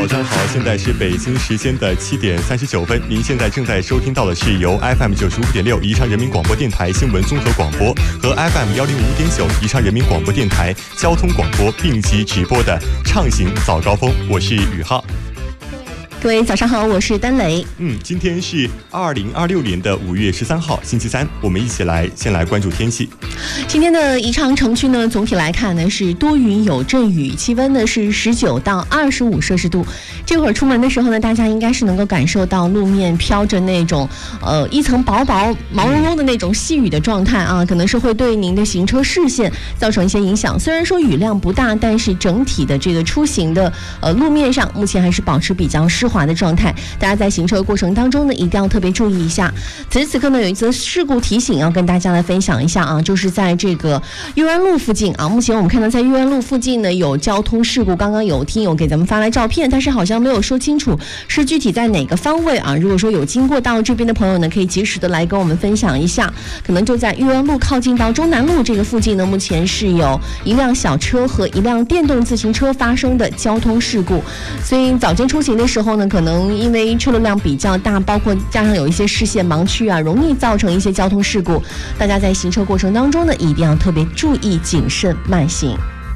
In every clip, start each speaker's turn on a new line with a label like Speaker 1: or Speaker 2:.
Speaker 1: 早上好，现在是北京时间的7点39分。您现在正在收听到的是由 FM 95.6宜昌人民广播电台新闻综合广播和 FM 105.9宜昌人民广播电台交通广播并机直播的畅行早高峰，我是宇浩。
Speaker 2: 各位早上好，我是丹雷。
Speaker 1: 今天是2026年的5月13号，星期三，我们一起先来关注天气。
Speaker 2: 今天的宜昌城区呢，总体来看呢是多云有阵雨，气温呢是19到25摄氏度。这会儿出门的时候呢，大家应该是能够感受到路面飘着那种一层薄薄毛茸茸的那种细雨的状态啊，可能是会对您的行车视线造成一些影响。虽然说雨量不大，但是整体的这个出行的路面上目前还是保持比较湿滑的状态，大家在行车过程当中呢，一定要特别注意一下。此时此刻呢，有一则事故提醒要跟大家来分享一下啊，就是在这个裕安路附近啊，目前我们看到在裕安路附近呢有交通事故，刚刚有听友给咱们发来照片，但是好像没有说清楚是具体在哪个方位啊。如果说有经过到这边的朋友呢，可以及时的来跟我们分享一下。可能就在裕安路靠近到中南路这个附近呢，目前是有一辆小车和一辆电动自行车发生的交通事故，所以早间出行的时候呢，可能因为车流量比较大，包括加上有一些视线盲区啊，容易造成一些交通事故。大家在行车过程当中呢，一定要特别注意谨慎慢行。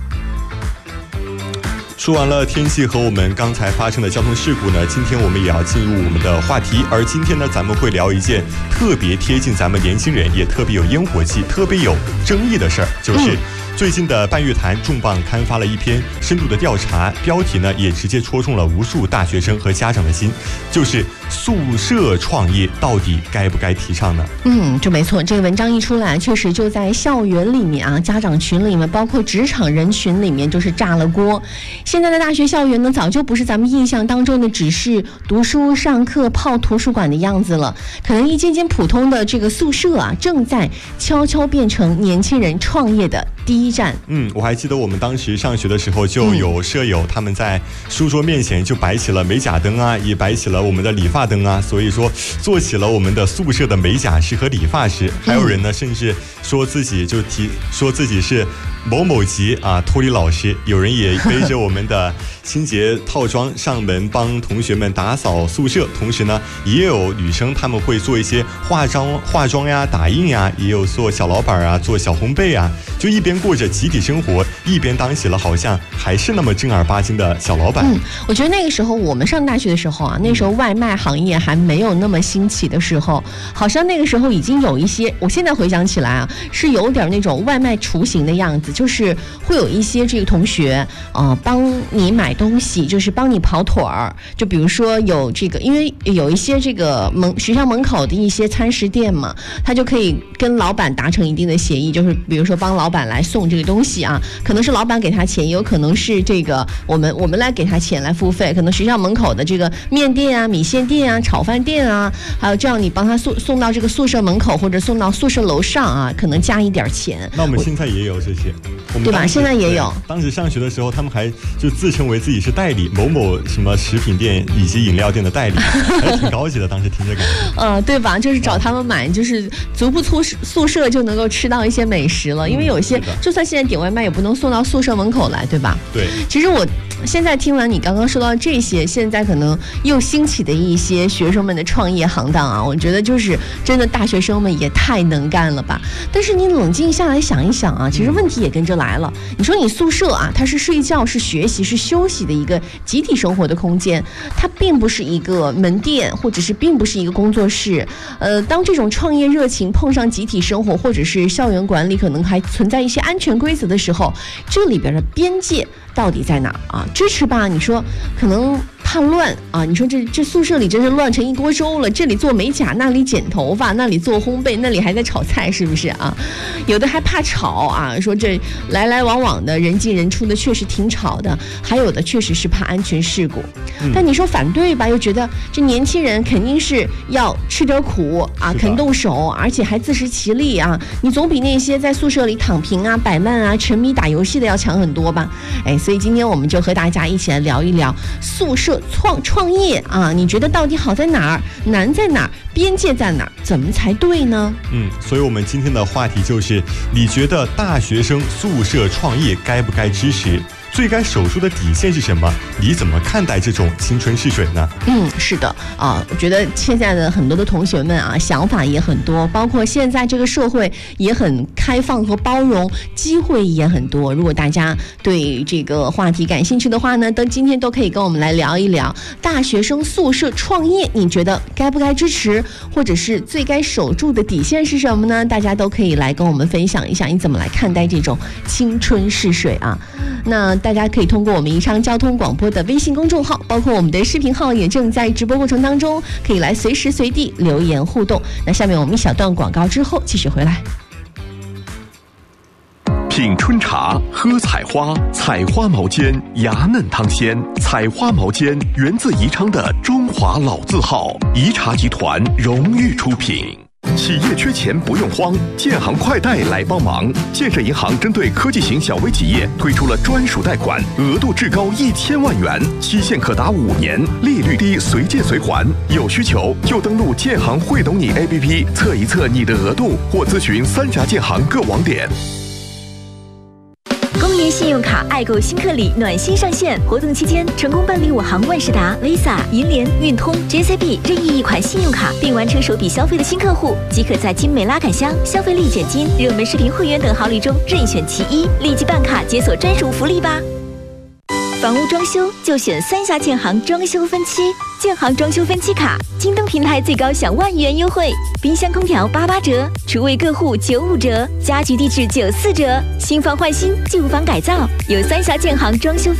Speaker 1: 说完了天气和我们刚才发生的交通事故呢，今天我们也要进入我们的话题。而今天呢，咱们会聊一件特别贴近咱们年轻人，也特别有烟火气、特别有争议的事儿，就是最近的半月谈重磅刊发了一篇深度的调查，标题呢也直接戳中了无数大学生和家长的心，就是宿舍创业到底该不该提倡呢？
Speaker 2: 这没错，这个文章一出来，确实就在校园里面啊，家长群里面，包括职场人群里面，就是炸了锅。现在的大学校园呢，早就不是咱们印象当中的只是读书上课泡图书馆的样子了，可能一间间普通的这个宿舍啊，正在悄悄变成年轻人创业的第一站。
Speaker 1: 我还记得我们当时上学的时候，就有舍友他们在书桌面前就摆起了美甲灯啊，也摆起了我们的理发灯啊，所以说做起了我们的宿舍的美甲师和理发师。还有人呢，甚至说自己是某某级啊托理老师，有人也背着我们的清洁套装上门帮同学们打扫宿舍。同时呢，也有女生他们会做一些化妆呀、打印呀，也有做小老板啊、做小烘焙啊，就一边过着集体生活，一边当起了好像还是那么正儿八经的小老板。
Speaker 2: 我觉得那个时候我们上大学的时候啊，那时候外卖行业还没有那么兴起的时候，好像那个时候已经有一些，我现在回想起来啊，是有点那种外卖雏形的样子，就是会有一些这个同学帮你买东西，就是帮你跑腿儿。就比如说有这个，因为有一些这个学校门口的一些餐食店嘛，他就可以跟老板达成一定的协议，就是比如说帮老板来送这个东西啊，可能是老板给他钱，也有可能是这个我们来给他钱来付费，可能学校门口的这个面店啊、米线店啊、炒饭店啊，还有这样你帮他送到这个宿舍门口或者送到宿舍楼上啊，可能加一点钱。
Speaker 1: 那我们现在也有这些，
Speaker 2: 对吧？现在也有。
Speaker 1: 当时上学的时候，他们还就自称为自己是代理某某什么食品店以及饮料店的代理，还挺高级的。当时听着感觉，
Speaker 2: 对吧？就是找他们买，就是足不出宿舍就能够吃到一些美食了。因为有些就算现在点外卖，也不能送到宿舍门口来，对吧？
Speaker 1: 对。
Speaker 2: 其实我现在听完你刚刚说到这些，现在可能又兴起的一些学生们的创业行当啊，我觉得就是真的大学生们也太能干了吧。但是你冷静下来想一想啊，其实问题也跟着来了。你说你宿舍啊，它是睡觉、是学习、是休息的一个集体生活的空间，它并不是一个门店，或者是并不是一个工作室。当这种创业热情碰上集体生活或者是校园管理可能还存在一些安全规则的时候，这里边的边界到底在哪儿啊？支持吧，你说可能怕乱啊，你说这宿舍里真是乱成一锅粥了，这里做美甲，那里剪头发，那里做烘焙，那里还在炒菜，是不是啊？有的还怕吵啊，说这来来往往的人进人出的确实挺吵的，还有的确实是怕安全事故。但你说反对吧，又觉得这年轻人肯定是要吃点苦啊，肯动手，而且还自食其力啊，你总比那些在宿舍里躺平啊、摆烂啊、沉迷打游戏的要强很多吧？所以今天我们就和大家一起来聊一聊宿舍创业啊，你觉得到底好在哪儿，难在哪儿，边界在哪儿，怎么才对呢？
Speaker 1: 所以我们今天的话题就是，你觉得大学生宿舍创业该不该支持？ 最该守住的底线是什么？你怎么看待这种青春逝水呢？
Speaker 2: 是的啊，我觉得现在的很多的同学们啊，想法也很多，包括现在这个社会也很开放和包容，机会也很多。如果大家对这个话题感兴趣的话呢，今天都可以跟我们来聊一聊大学生宿舍创业，你觉得该不该支持，或者是最该守住的底线是什么呢？大家都可以来跟我们分享一下，你怎么来看待这种青春逝水啊？那大家可以通过我们宜昌交通广播的微信公众号，包括我们的视频号也正在直播过程当中，可以来随时随地留言互动。那下面我们一小段广告之后继续回来。
Speaker 3: 品春茶，喝采花，采花毛尖，芽嫩汤鲜。采花毛尖源自宜昌的中华老字号，宜茶集团荣誉出品。企业缺钱不用慌，建行快贷来帮忙。建设银行针对科技型小微企业推出了专属贷款，额度至高1000万元，期限可达5年，利率低，随借随还。有需求就登录建行会懂你 APP 测一测你的额度，或咨询3家建行各网点。
Speaker 4: 公银信用卡爱购新客礼暖心上线，活动期间成功办理我行万事达、Visa、银联、运通、JCB 任意一款信用卡，并完成首笔消费的新客户，即可在精美拉杆箱、消费立减金、热门视频会员等好礼中任选其一，立即办卡解锁专属福利吧！房屋装修就选3峡建行装修分期，建行装修分期卡，京东平台最高享10000元优惠，冰箱空调88折，厨卫各户95折，家居地质94折，新房换新，旧房改造，有3峡建行装修